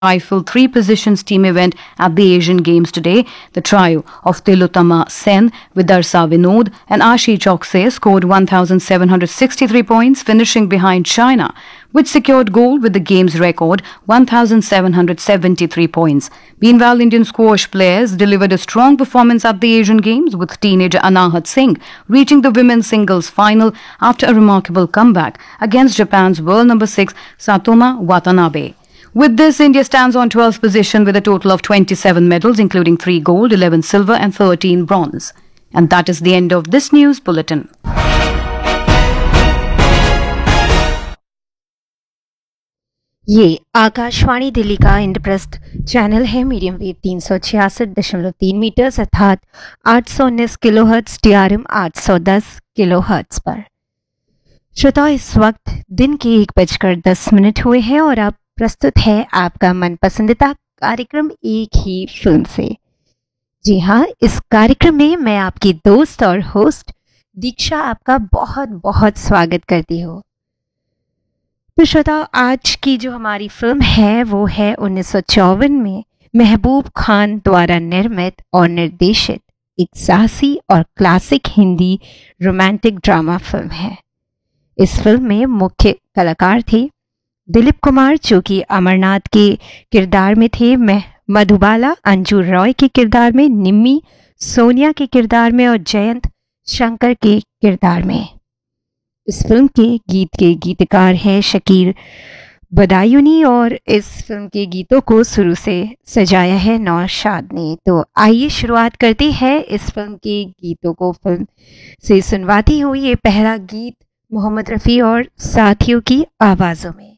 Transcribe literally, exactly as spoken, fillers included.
rifle three positions team event at the Asian Games today. The trio of Tilotama Sen, Vidarsa Vinod and Ashi Chokse scored one thousand seven hundred sixty-three points, finishing behind China, which secured gold with the game's record one thousand seven hundred seventy-three points. Meanwhile, Indian squash players delivered a strong performance at the Asian Games, with teenager Anahat Singh reaching the women's singles final after a remarkable comeback against Japan's world number six Satoma Watanabe. With this, India stands on twelfth position with a total of twenty-seven medals, including three gold, eleven silver and thirteen bronze. And that is the end of this news bulletin. ये आकाशवाणी दिल्ली का Indraprastha channel है। Medium wave तीन सौ छियासठ दशमलव तीन metres अर्थात आठ सौ उन्नीस kilo hertz, T R M आठ सौ दस किलो हर्ट्ज पर। श्रोता, इस वक्त दिन के एक बजकर दस मिनट हुए हैं और अब प्रस्तुत है आपका मनपसंदीदा कार्यक्रम एक ही फिल्म से। जी हाँ, इस कार्यक्रम में मैं आपकी दोस्त और होस्ट दीक्षा आपका बहुत बहुत स्वागत करती हूँ। तो श्रोता, आज की जो हमारी फिल्म है वो है उन्नीस सौ चौवन में महबूब खान द्वारा निर्मित और निर्देशित एक साहसी और classic Hindi romantic drama film है। इस फिल्म में मुख्य कलाकार थे दिलीप कुमार, जो कि अमरनाथ के किरदार में थे, मैं मधुबाला अंजू रॉय के किरदार में, निम्मी सोनिया के किरदार में और जयंत शंकर के किरदार में। इस फिल्म के गीत के गीतकार हैं शकीर बदायूनी और इस फिल्म के गीतों को शुरू से सजाया है नौशाद ने। तो आइए शुरुआत करते हैं इस फिल्म के गीतों को फिल्म से सुनवाती हूँ। ये पहला गीत मोहम्मद रफ़ी और साथियों की आवाज़ों में।